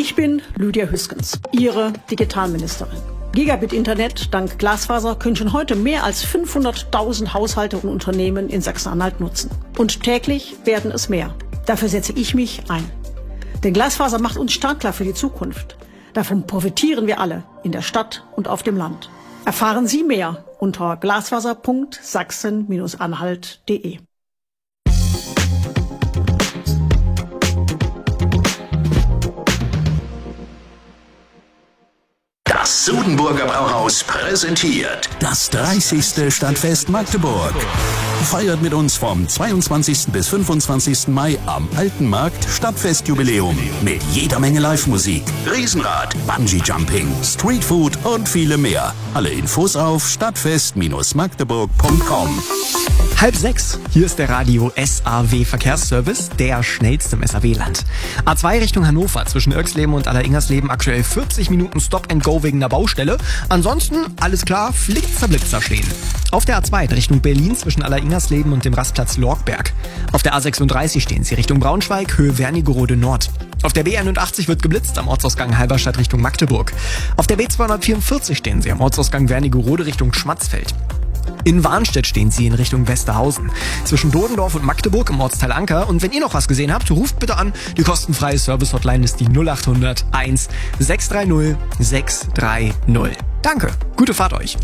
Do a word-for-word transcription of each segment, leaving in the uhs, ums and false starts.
Ich bin Lydia Hüskens, Ihre Digitalministerin. Gigabit-Internet dank Glasfaser können schon heute mehr als fünfhunderttausend Haushalte und Unternehmen in Sachsen-Anhalt nutzen. Und täglich werden es mehr. Dafür setze ich mich ein. Denn Glasfaser macht uns startklar für die Zukunft. Davon profitieren wir alle, in der Stadt und auf dem Land. Erfahren Sie mehr unter glasfaser punkt sachsen Bindestrich anhalt punkt de. Das Sudenburger Brauhaus präsentiert das dreißigste Stadtfest Magdeburg. Feiert mit uns vom zweiundzwanzigsten bis fünfundzwanzigsten Mai am Alten Markt Stadtfestjubiläum mit jeder Menge Live-Musik, Riesenrad, Bungee-Jumping, Streetfood und viele mehr. Alle Infos auf stadtfest Bindestrich magdeburg punkt com. Halb sechs, hier ist der Radio S A W Verkehrsservice, der schnellste im S A W-Land. A zwei Richtung Hannover, zwischen Irxleben und Alleringersleben aktuell vierzig Minuten Stop and Go wegen der Baustelle. Ansonsten, alles klar, Flitzer Blitzer stehen. Auf der A zwei Richtung Berlin zwischen Alleringersleben und dem Rastplatz Lorgberg. Auf der A sechsunddreißig stehen sie Richtung Braunschweig, Höhe Wernigerode Nord. Auf der B einundachtzig wird geblitzt am Ortsausgang Halberstadt Richtung Magdeburg. Auf der B zweihundertvierundvierzig stehen sie am Ortsausgang Wernigerode Richtung Schmatzfeld. In Warnstedt stehen sie in Richtung Westerhausen. Zwischen Dodendorf und Magdeburg im Ortsteil Anker. Und wenn ihr noch was gesehen habt, ruft bitte an. Die kostenfreie Service-Hotline ist die null acht hundert eins sechs drei null sechs drei null. Danke, gute Fahrt euch.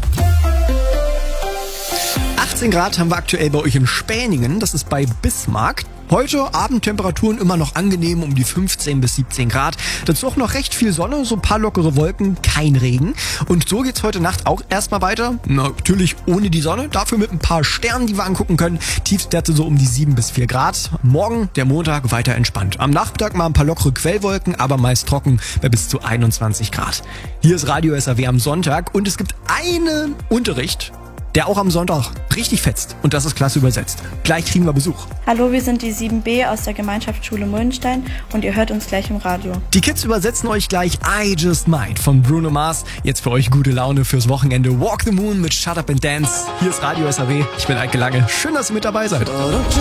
achtzehn Grad haben wir aktuell bei euch in Späningen, das ist bei Bismarck. Heute Abendtemperaturen immer noch angenehm um die fünfzehn bis siebzehn Grad. Dazu auch noch recht viel Sonne, so ein paar lockere Wolken, kein Regen. Und so geht's heute Nacht auch erstmal weiter. Natürlich ohne die Sonne, dafür mit ein paar Sternen, die wir angucken können. Tiefstwerte so um die sieben bis vier Grad. Morgen, der Montag, weiter entspannt. Am Nachmittag mal ein paar lockere Quellwolken, aber meist trocken bei bis zu einundzwanzig Grad. Hier ist Radio S A W am Sonntag und es gibt einen Unterricht, der auch am Sonntag richtig fetzt. Und das ist klasse übersetzt. Gleich kriegen wir Besuch. Hallo, wir sind die sieben B aus der Gemeinschaftsschule Muldenstein und ihr hört uns gleich im Radio. Die Kids übersetzen euch gleich I Just Might von Bruno Mars. Jetzt für euch gute Laune fürs Wochenende. Walk the Moon mit Shut Up and Dance. Hier ist Radio S A W. Ich bin Eike Lange. Schön, dass ihr mit dabei seid.